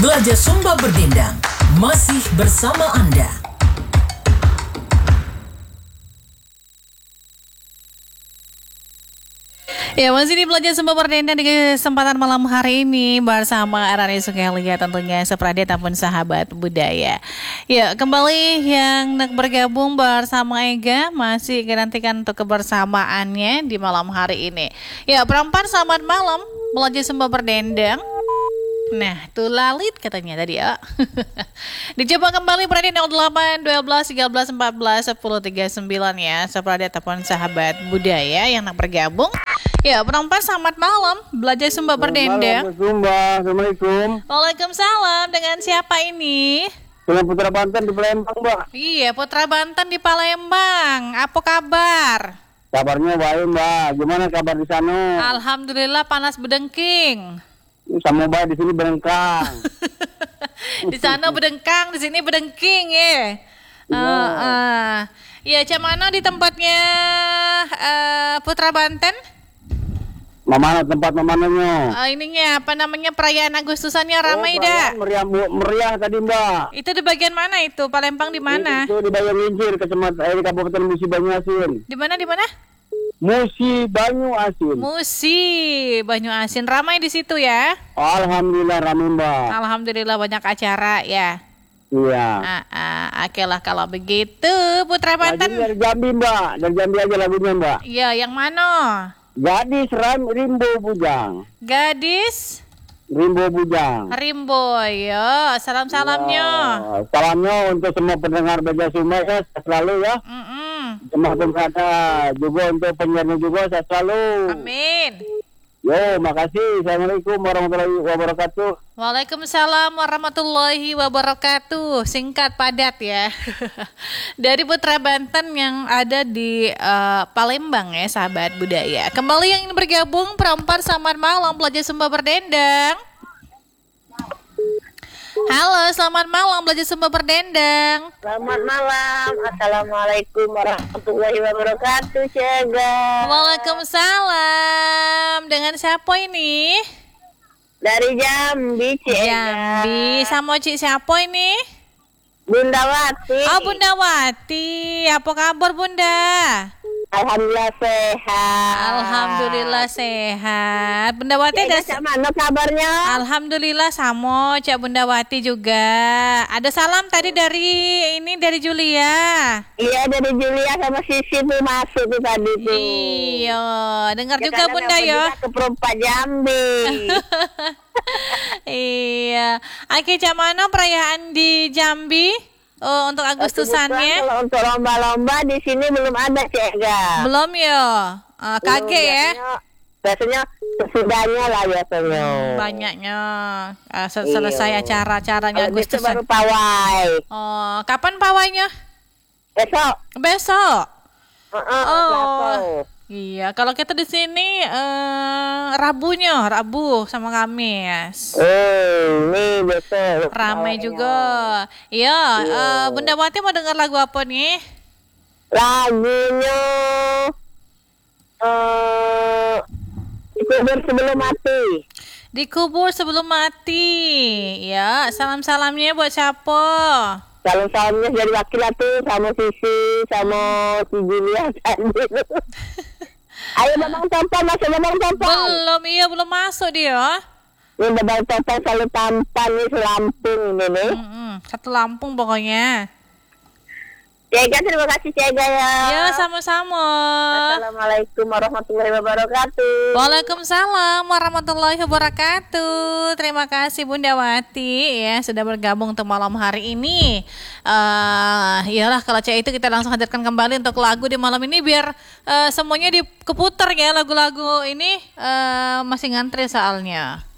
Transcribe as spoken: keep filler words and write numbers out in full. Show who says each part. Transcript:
Speaker 1: Belajar Sumba Berdendang masih bersama Anda.
Speaker 2: Ya, masih di Belajar Sumba Berdendang di kesempatan malam hari ini bersama Arani Sukelia tentunya Seprade ataupun sahabat budaya. Ya, kembali yang nak bergabung bersama Ega masih garantikan untuk kebersamaannya di malam hari ini. Ya, perempuan selamat malam Belajar Sumba Berdendang. Nah, tuh lalit katanya tadi ya. Dicoba kembali berada nol delapan satu dua tiga belas empat belas sepuluh tiga puluh sembilan ya. Seprade ataupun sahabat budaya yang nak bergabung. Ya, perempuan selamat malam Belajar Sumba Berdendang.
Speaker 3: Malam, Sumba. Assalamualaikum.
Speaker 2: Waalaikumsalam. Dengan siapa ini?
Speaker 3: Dengan Putra Banten di Palembang, Mbak.
Speaker 2: Iya, Putra Banten di Palembang. Apa kabar?
Speaker 3: Kabarnya baik, Mbak. Gimana kabar di sana?
Speaker 2: Alhamdulillah panas bedengking.
Speaker 3: Sama baik di sini berengkang.
Speaker 2: Di sana bedengkang, di sini bedengking ya.
Speaker 3: Iya.
Speaker 2: Uh, uh. Ya, mana di tempatnya uh, Putra Banten?
Speaker 3: Mana tempat memananya?
Speaker 2: Uh, ininya apa namanya perayaan Agustusannya ramai
Speaker 3: oh,
Speaker 2: dah.
Speaker 3: Meriah, meriah tadi, Mbak.
Speaker 2: Itu di bagian mana itu? Palembang di mana?
Speaker 3: Itu di Bayang Lincir, kecamatan eh, Kabupaten Musi Banyuasin.
Speaker 2: Di mana di mana?
Speaker 3: Musi Banyuasin.
Speaker 2: Musi Banyuasin, ramai di situ ya?
Speaker 3: Alhamdulillah ramai, Mbak.
Speaker 2: Alhamdulillah banyak acara ya.
Speaker 3: Iya.
Speaker 2: Ah, ah, oke lah kalau begitu Putra Banten.
Speaker 3: Lagunya dari Jambi, Mbak. Dari Jambi aja lagunya, Mbak.
Speaker 2: Iya, yang mana?
Speaker 3: Gadis Ram Rimbo Bujang.
Speaker 2: Gadis
Speaker 3: Rimbo Bujang.
Speaker 2: Rimbo, yo, salam-salamnya.
Speaker 3: Ya, salamnya untuk semua pendengar Belajar Sumba ya, selalu ya.
Speaker 2: Mm-mm.
Speaker 3: Semua pendengar juga untuk penyiarnya juga saya selalu.
Speaker 2: Amin.
Speaker 3: Yo, makasih. Assalamualaikum warahmatullahi wabarakatuh.
Speaker 2: Waalaikumsalam warahmatullahi wabarakatuh. Singkat padat ya. Dari Putra Banten yang ada di uh, Palembang ya, sahabat budaya. Kembali yang ingin bergabung perempuan selamat malam Belajar Sumba Berdendang. Halo, selamat malam Belajar Sumba Berdendang.
Speaker 4: Selamat malam. Assalamualaikum warahmatullahi wabarakatuh, Cega.
Speaker 2: Waalaikumsalam. Dengan siapa ini?
Speaker 4: Dari Jambi, Cega.
Speaker 2: Jambi. Sama Cik siapa ini?
Speaker 4: Bunda Wati.
Speaker 2: Oh, Bunda Wati. Apa kabar, Bunda?
Speaker 4: Alhamdulillah sehat.
Speaker 2: Alhamdulillah sehat. Bunda Wati ada
Speaker 4: Cega, mana kabarnya?
Speaker 2: Alhamdulillah sama Cak Bunda Wati juga. Ada salam tadi dari ini dari Julia.
Speaker 4: Iya, dari Julia sama Sisi tuh masuk tuh tadi tuh.
Speaker 2: Iya, dengar
Speaker 4: Ya,
Speaker 2: juga
Speaker 4: kadang
Speaker 2: Bunda
Speaker 4: aku
Speaker 2: ya.
Speaker 4: juga ke perempat Jambi.
Speaker 2: Iya. Oke, Cak mana perayaan di Jambi? Oh, untuk Agustusannya?
Speaker 4: Kalau untuk lomba-lomba di sini belum ada, Cega.
Speaker 2: Belum ya. Uh, kaget ya.
Speaker 4: Biasanya sesudahnya lah biasanya.
Speaker 2: Hmm, banyaknya uh, se- selesai
Speaker 4: Iya.
Speaker 2: acara-acaranya
Speaker 4: Kalau gitu
Speaker 2: Agustusan.
Speaker 4: baru pawai.
Speaker 2: Oh, kapan pawainya?
Speaker 4: Besok.
Speaker 2: Besok.
Speaker 4: Uh-uh,
Speaker 2: Oh.
Speaker 4: Selasa.
Speaker 2: Iya, kalau kita di sini eh, Rabunya, Rabu sama Kamis.
Speaker 4: Eh, ini besok.
Speaker 2: Ramai
Speaker 4: pawainya.
Speaker 2: juga. Iya, eh, Bunda Wati mau dengar lagu apa nih?
Speaker 4: Lagunya eh Dikubur Sebelum Mati.
Speaker 2: Dikubur Sebelum Mati. Ya, salam-salamnya buat siapa?
Speaker 4: Salam-salamnya dari wakil tuh sama Sisi sama si Julia tadi. Ayo Babang Tompang, masuk Babang Tompang.
Speaker 2: Belum, iya belum masuk dia.
Speaker 4: Ini Babang Tompang selalu tampan nih selampung ini nih.
Speaker 2: Mm-mm, satu Lampung pokoknya.
Speaker 4: Cega, terima kasih Cega ya.
Speaker 2: Ya, sama-sama.
Speaker 4: Assalamualaikum warahmatullahi wabarakatuh.
Speaker 2: Waalaikumsalam warahmatullahi wabarakatuh. Terima kasih Bunda Wati ya sudah bergabung untuk malam hari ini. Uh, iyalah kalau cek itu kita langsung hadirkan kembali untuk lagu di malam ini biar uh, semuanya dikeputar ya lagu-lagu ini uh, masih ngantri soalnya.